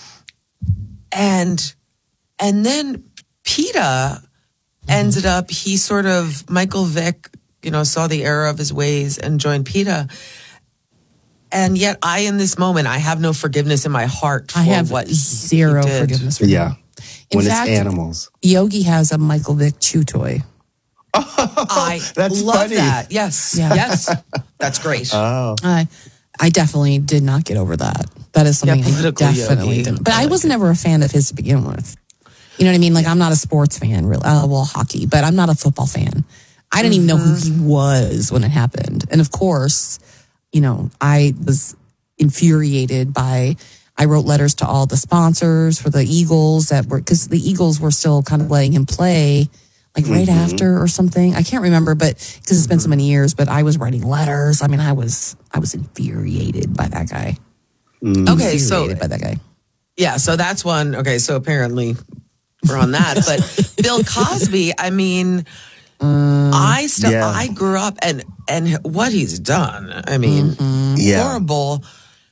And, and then PETA ended up, he sort of, Michael Vick, you know, saw the error of his ways and joined PETA. And yet I, in this moment, I have no forgiveness in my heart for I have what zero he did. forgiveness for yeah. him. In when fact, it's animals. Yogi has a Michael Vick chew toy. Oh, I that's love funny. that. Yes. Yeah. Yes. That's great. Oh. I, I definitely did not get over that. That is something Yeah, I definitely Yogi. didn't. But I, I like was it. never a fan of his to begin with. You know what I mean? Like, I'm not a sports fan, really. Uh, well, hockey, but I'm not a football fan. I didn't mm-hmm. even know who he was when it happened. And of course, you know, I was infuriated by, I wrote letters to all the sponsors for the Eagles that were, because the Eagles were still kind of letting him play, like right mm-hmm. after or something. I can't remember, but because it's been so many years, but I was writing letters. I mean, I was, I was infuriated by that guy. Mm. Okay, so by that guy. Yeah, so that's one. Okay, so apparently we're on that. But Bill Cosby, I mean, um, I still, yeah. I grew up and and what he's done. I mean, mm-hmm. yeah. horrible.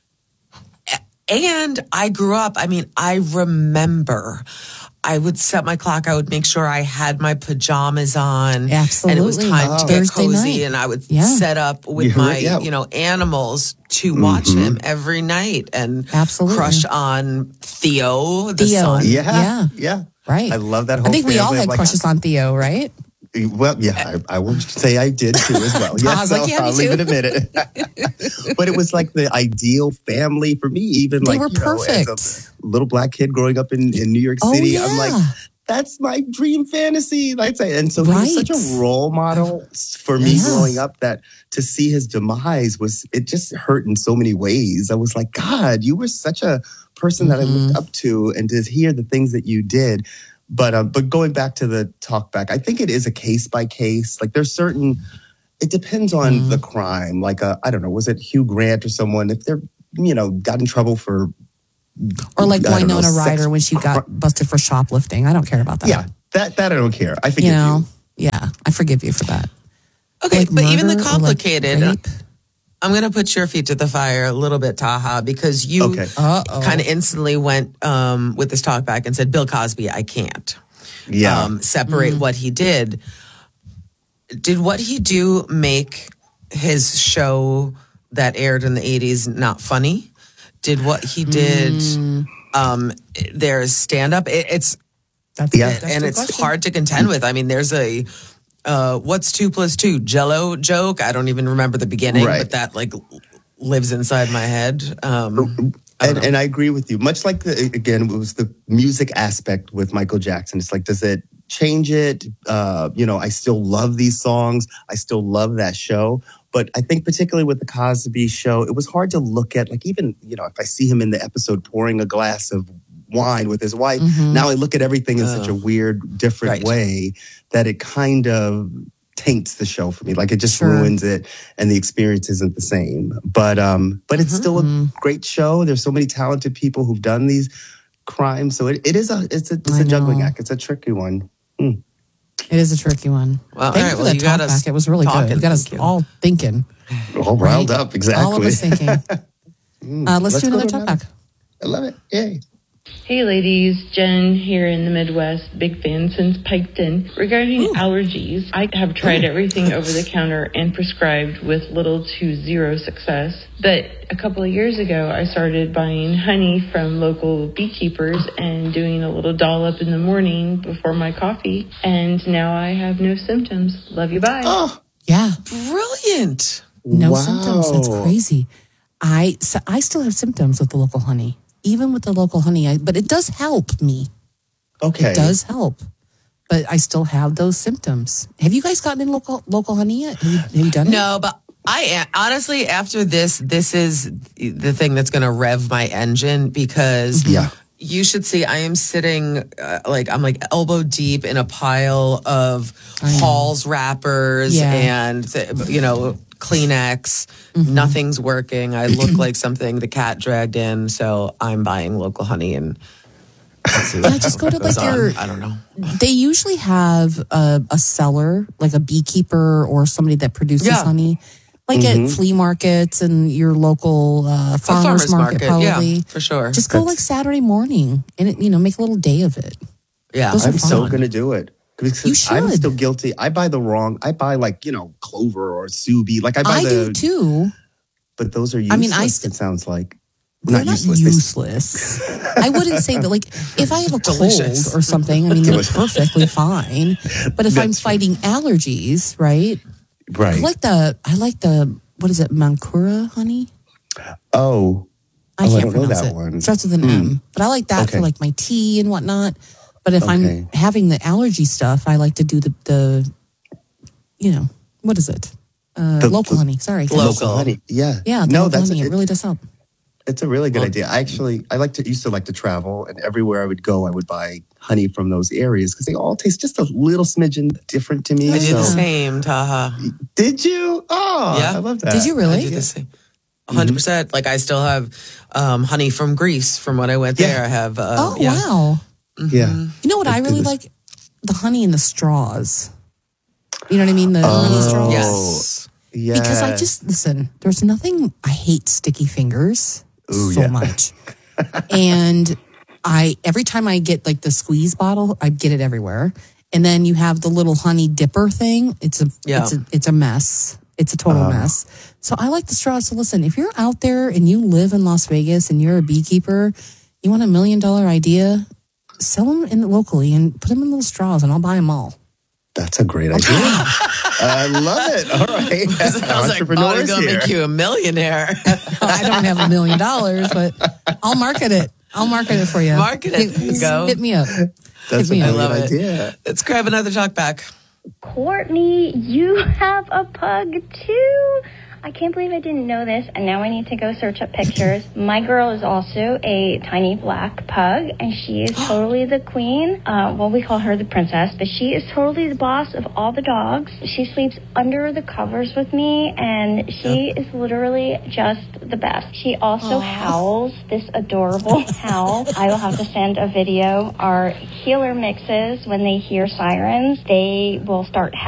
And I grew up. I mean, I remember. I would set my clock. I would make sure I had my pajamas on. Absolutely. And it was time oh. to get Thursday cozy. night. And I would yeah. set up with you my, yeah. you know, animals to watch mm-hmm. him every night and Absolutely. crush on Theo, the Theo. son. Yeah. Yeah. Yeah. Right. I love that whole I think we all family. had like, crushes on Theo, right? Well, yeah, I, I will say I did too as well. Yes, I was like, I'll, yeah, me I'll too. even admit it. But it was like the ideal family for me, even they like were you know, perfect. as a little black kid growing up in, in New York Oh, City. yeah. I'm like, that's my dream fantasy. Like I say, and so he Right. was such a role model for me Yeah. growing up that to see his demise was it just hurt in so many ways. I was like, God, you were such a person that Mm-hmm. I looked up to, and to hear the things that you did. But um, but going back to the talk back, I think it is a case by case. Like there's certain, it depends on Mm. the crime. Like uh, I don't know, was it Hugh Grant or someone? If they're you know got in trouble for, Or like I don't know, Winona sex Ryder when she got busted for shoplifting. I don't care about that. Yeah, that that I don't care. I forgive you know, you. yeah, I forgive you for that. Okay, Like but even the murder or, like, complicated, rape? I'm going to put your feet to the fire a little bit, Taha, because you Okay. Uh-oh. kind of instantly went um, with this talk back and said, Bill Cosby, I can't Yeah. um, separate Mm. what he did. Did what he do make his show that aired in the eighties not funny? Did what he did, Mm. um, there's stand-up? It, it's That's yeah. That's and it's question. hard to contend with. I mean, there's a uh, what's two plus two Jell-O joke. I don't even remember the beginning, right. but that like lives inside my head. Um, I and, and I agree with you. Much like the again, it was the music aspect with Michael Jackson. It's like, does it change it? Uh, you know, I still love these songs. I still love that show. But I think particularly with the Cosby Show, it was hard to look at. Like even you know, if I see him in the episode pouring a glass of wine with his wife, mm-hmm. now I look at everything in uh, such a weird, different right. way that it kind of taints the show for me. Like it just sure. ruins it, and the experience isn't the same. But um, but it's mm-hmm. still a great show. There's so many talented people who've done these crimes, so it, it is a it's a it's a juggling act. It's a tricky one. Mm. It is a tricky one. Well, Thank right, you for well, that you talk got back. It was really talking. good. You got us you. all thinking. All riled right? up, exactly. All of us thinking. mm. uh, let's, let's do another talk back. I love it. Yay. Hey ladies, Jen here in the Midwest, big fan since Piketon. Regarding Ooh. allergies, I have tried Ooh. everything over the counter and prescribed with little to zero success. But a couple of years ago, I started buying honey from local beekeepers and doing a little dollop in the morning before my coffee. And now I have no symptoms. Love you, bye. Oh, yeah. Brilliant. No wow. symptoms. That's crazy. I, so I still have symptoms with the local honey. Even with the local honey, I, but it does help me. Okay. It does help. But I still have those symptoms. Have you guys gotten in local local honey yet? Have you, have you done it? No, but I honestly, after this, this is the thing that's going to rev my engine because yeah. you should see I am sitting uh, like I'm like elbow deep in a pile of Halls wrappers yeah. and, you know, Kleenex. Mm-hmm. Nothing's working. I look like something the cat dragged in, so I'm buying local honey and yeah, just go to like your. I don't know. They usually have a, a seller, like a beekeeper or somebody that produces yeah. honey, like mm-hmm. at flea markets and your local uh, farmers, farmers market, market. Probably yeah, for sure. Just go That's... like Saturday morning and it, you know, make a little day of it. Yeah, Those I'm so gonna do it. Because you should. I'm still guilty. I buy the wrong. I buy like you know clover or Subi. Like I buy I the. do too. But those are useless. I mean, I st- it sounds like not, not useless. useless. I wouldn't say that. Like if I have a Delicious. cold or something, I mean, they're perfectly fine. But if That's I'm fighting allergies, right? Right. I like the. I like the. What is it? Mancura honey. Oh. I oh, can't I don't pronounce know that it. One. It starts with an mm. M. But I like that okay. for like my tea and whatnot. But if okay. I'm having the allergy stuff, I like to do the, the you know, what is it? Uh, the, local the, honey. Sorry. Local. local honey. Yeah. Yeah. The no, local that's honey. it, it really does help. It's a really good well, idea. I actually, I like to used to like to travel, and everywhere I would go, I would buy honey from those areas because they all taste just a little smidgen different to me. I so. did the same, Taha. Did you? Oh, yeah. I love that. Did you really? I did the same. one hundred percent. Mm-hmm. Like I still have um, honey from Greece from when I went there. Yeah. I have. Uh, oh, yeah. wow. Mm-hmm. Yeah. You know what I, I really like? The honey in the straws. You know what I mean? The oh, honey straws. Yes. Yeah. Because I just, listen, there's nothing, I hate sticky fingers Ooh, so yeah. much. And I, every time I get like the squeeze bottle, I get it everywhere. And then you have the little honey dipper thing. It's a, yeah. it's a, it's a mess. It's a total uh, mess. So I like the straws. So listen, if you're out there and you live in Las Vegas and you're a beekeeper, you want a million dollar idea, sell them in locally and put them in little straws and I'll buy them all. That's a great idea. I love it. All right. Sounds like, oh, I'm going to make you a millionaire. I don't have a million dollars, but I'll market it. I'll market it for you. Market it. Hit, Go. Hit me up. That's Hit me a up. good idea. Let's grab another talk back. Courtney, you have a pug too? I can't believe I didn't know this, and now I need to go search up pictures. My girl is also a tiny black pug, and she is totally the queen. Uh, well, we call her the princess, but she is totally the boss of all the dogs. She sleeps under the covers with me, and she is literally just the best. She also Aww. howls this adorable howl. I will have to send a video. Our healer mixes, when they hear sirens, they will start howling.